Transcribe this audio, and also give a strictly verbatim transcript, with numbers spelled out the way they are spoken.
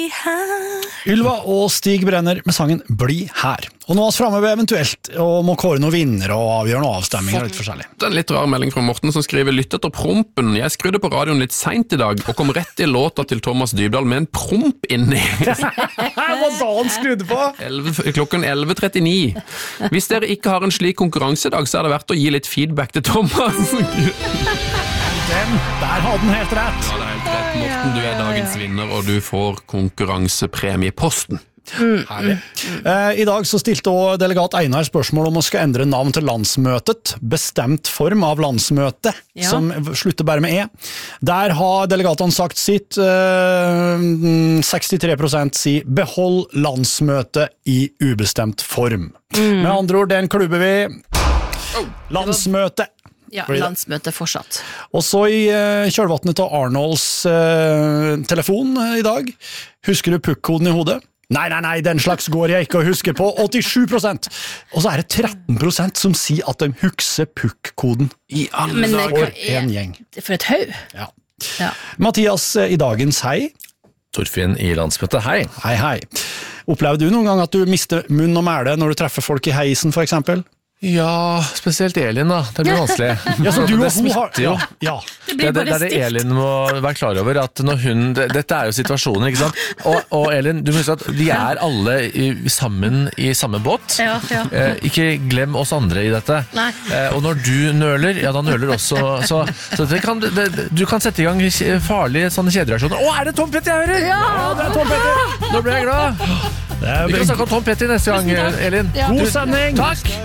Ylva og Stig Brenner med sangen Bli her. Og nå er vi fremme ved eventuelt og må kåre noen vinner og avgjøre noen avstemninger litt forskjellig. Det er en litt rar melding fra Morten som skriver Lytt etter prompen. Jeg skrudde på radioen litt sent i dag og kom rett i låta til Thomas Dybdahl med en promp inni. Hva da han skrudde på? Klokken elleve trettini. Hvis dere ikke har en slik konkurranse i dag, så er det verdt å gi litt feedback til Thomas. Den, der hadde han helt rett. Ja, det er helt rett. Morten, du er dagens vinner, og du får konkurransepremieposten. Mm, Herlig. Mm. Eh, I dag så stilte også delegat Einar spørsmål om å skal endre navn til landsmøtet, bestemt form av landsmøte, ja. Som slutter bare med E. Der har delegatene sagt sitt, eh, sekstitre prosent sier behold landsmøtet i ubestemt form. Mm. Med andre ord, den klubber vi. Landsmøte. Ja, landsmøte fortsatt. Og så i uh, kjølvattnet av Arnolds uh, telefon uh, i dag. Husker du puck-koden i hodet? Nei, nei, nei, den slags går jeg ikke å huske på. åttisju prosent. Og så er det tretten prosent som sier at de husker puck-koden. I alle dager. For en gjeng. For et haug. Ja. Ja. Mathias uh, i dagens hei. Torfinn i landsmøtet, hei. Hei, hei. Opplevde du noen gang at du mister munn og mæle når du treffer folk i heisen, for eksempel? Ja, spesielt Elin da, det blir vanskelig. Ja, så du det og hun har... jo. Ja, ja. Det blir bare det, det, det er det Elin må være klar over, at når hun... Det, dette er jo situasjoner, ikke sant? Og, og Elin, du må huske at de er alle i, sammen i samme båt. Ja, ja. Eh, ikke glem oss andre i dette. Nei. Eh, og når du nøler, ja, da nøler også... Så, så det kan, det, du kan sette i gang farlige sånne kjedereaksjoner. Å, er det Tom Petty jeg hører? Ja, ja det er Tom Petty! Nå ble jeg glad. Vi kan snakke om Tom Petty neste gang, Elin. God sending! Takk!